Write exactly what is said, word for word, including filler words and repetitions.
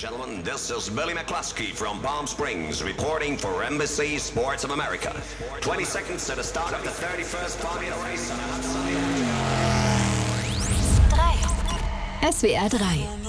gentlemen, this is Billy McCluskey from Palm Springs reporting for N B C Sports of America. twenty seconds to the start of the thirty-first Formula Race on a hot sunny drei. S W R drei